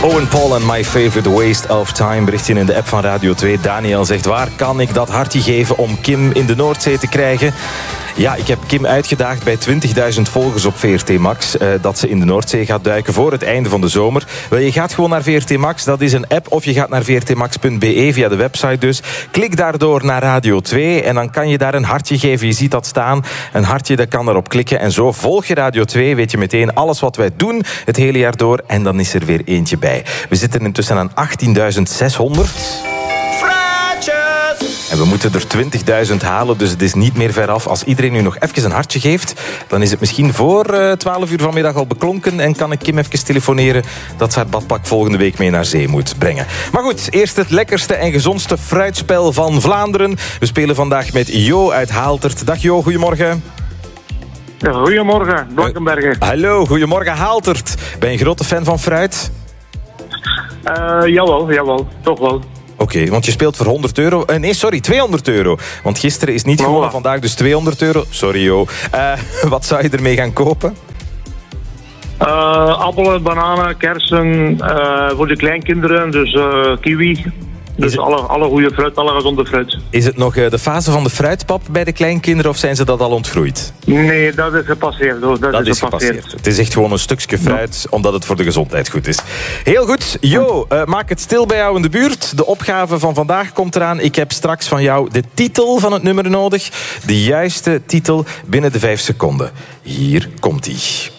Owen Paul en My Favorite Waste of Time. Berichtje in de app van Radio 2. Daniel zegt, waar kan ik dat hartje geven om Kim in de Noordzee te krijgen? Ja, ik heb Kim uitgedaagd bij 20.000 volgers op VRT Max dat ze in de Noordzee gaat duiken voor het einde van de zomer. Wel, je gaat gewoon naar VRT Max, dat is een app, of je gaat naar vrtmax.be via de website dus. Klik daardoor naar Radio 2 en dan kan je daar een hartje geven. Je ziet dat staan, een hartje, dat kan daarop klikken en zo volg je Radio 2, weet je meteen alles wat wij doen het hele jaar door en dan is er weer eentje bij. We zitten intussen aan 18.600. En we moeten er 20.000 halen, dus het is niet meer ver af. Als iedereen nu nog even een hartje geeft, dan is het misschien voor 12 uur vanmiddag al beklonken en kan ik Kim even telefoneren dat ze haar badpak volgende week mee naar zee moet brengen. Maar goed, eerst het lekkerste en gezondste fruitspel van Vlaanderen. We spelen vandaag met Jo uit Haaltert. Dag Jo, goedemorgen. Goedemorgen, Blankenbergen. Hallo, goedemorgen Haaltert. Ben je een grote fan van fruit? Jawel, toch wel. Oké, want je speelt voor 100 euro. Nee, sorry, 200 euro. Want gisteren is niet gewonnen, vandaag dus 200 euro. Sorry, Jo. Wat zou je ermee gaan kopen? Appelen, bananen, kersen, voor de kleinkinderen, dus kiwi. Dus alle goede fruit, alle gezonde fruit. Is het nog de fase van de fruitpap bij de kleinkinderen of zijn ze dat al ontgroeid? Nee, dat is gepasseerd. Dat is gepasseerd. Het is echt gewoon een stukje fruit, omdat het voor de gezondheid goed is. Heel goed. Jo, maak het stil bij jou in de buurt. De opgave van vandaag komt eraan. Ik heb straks van jou de titel van het nummer nodig. De juiste titel binnen de 5 seconden. Hier komt-ie.